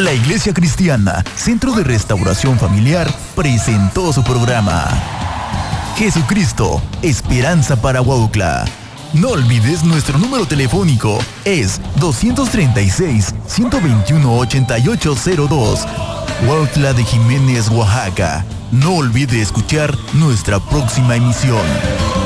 La Iglesia Cristiana, Centro de Restauración Familiar, presentó su programa Jesucristo, Esperanza para Huautla. No olvides nuestro número telefónico, es 236-121-8802. Huautla de Jiménez, Oaxaca. No olvide escuchar nuestra próxima emisión.